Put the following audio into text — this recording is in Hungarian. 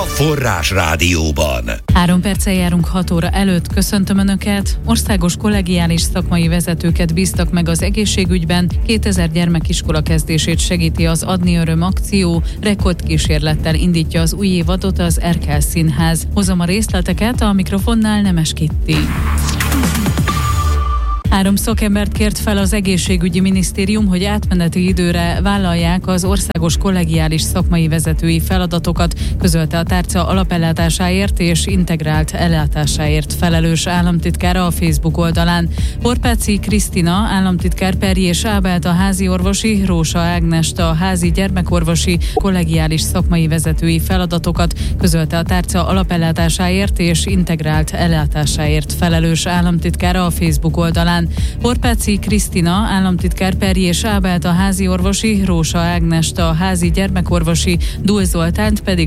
Forrás Rádióban. 3 perccel járunk 6 óra előtt. Köszöntöm Önöket! Országos kollegiális szakmai vezetőket bíztak meg az egészségügyben. 2000 gyermekiskola kezdését segíti az Adni Öröm akció. Rekordkísérlettel indítja az új évadot az Erkel Színház. Hozom a részleteket, a mikrofonnál Nemes Kitti. 3 szakembert kért fel az egészségügyi minisztérium, hogy átmeneti időre vállalják az országos kollegiális szakmai vezetői feladatokat, közölte a tárca alapellátásáért és integrált ellátásáért felelős államtitkára a Facebook oldalán. Horpáci Krisztina államtitkár Perjés Ábelt a házi orvosi, Rósa Ágnest a házi gyermekorvosi kollegiális szakmai vezetői feladatokat, közölte a tárca alapellátásáért és integrált ellátásáért felelős államtitkára a Facebook oldalán. Horpáci Krisztina államtitkár Perjés Ábelt a házi orvosi, Rósa Ágnest a házi gyermekorvosi, Dúl Zoltánt pedig